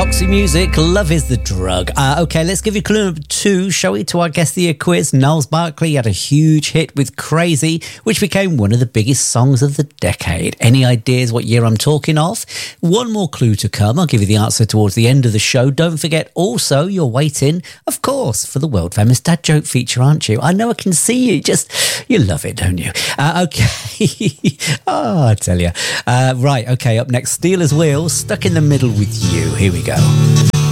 Roxy Music, Love is the Drug. Okay, let's give you clue number 2, shall we, to our Guess the Year quiz. Gnarls Barkley had a huge hit with Crazy, which became one of the biggest songs of the decade. Any ideas what year I'm talking of? One more clue to come. I'll give you the answer towards the end of the show. Don't forget, also, you're waiting, of course, for the world-famous Dad Joke feature, aren't you? I know I can see you. You love it, don't you? Okay. Oh, I tell you. Right, okay, up next, Steelers Wheel, Stuck in the Middle with You. Here we go.